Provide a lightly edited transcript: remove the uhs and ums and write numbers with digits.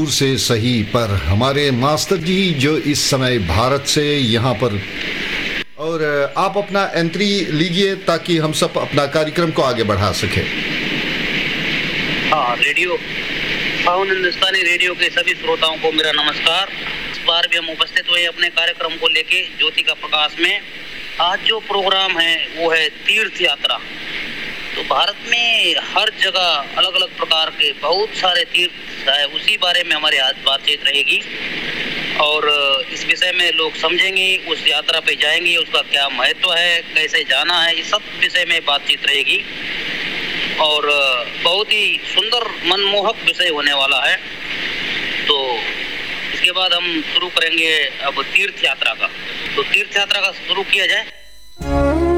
दूर से सही, पर हमारे मास्टर जी जो इस समय भारत से यहाँ पर, और आप अपना एंट्री लीजिए ताकि हम सब अपना कार्यक्रम को आगे बढ़ा सके। हाँ, रेडियो साउंड हिंदुस्तानी रेडियो के सभी श्रोताओं को मेरा नमस्कार। इस बार भी हम उपस्थित हुए अपने कार्यक्रम को लेके ज्योति का प्रकाश में। आज जो प्रोग्राम है वो है तीर्थ यात्रा। तो भारत में हर जगह अलग अलग प्रकार के बहुत सारे तीर्थ है, उसी बारे में हमारी आज बातचीत रहेगी और इस विषय में लोग समझेंगे, उस यात्रा पे जाएंगे, उसका क्या महत्व है, कैसे जाना है, इस सब विषय में बातचीत रहेगी और बहुत ही सुंदर मनमोहक विषय होने वाला है। तो इसके बाद हम शुरू करेंगे अब तीर्थ यात्रा का। तो तीर्थ यात्रा का शुरू किया जाए।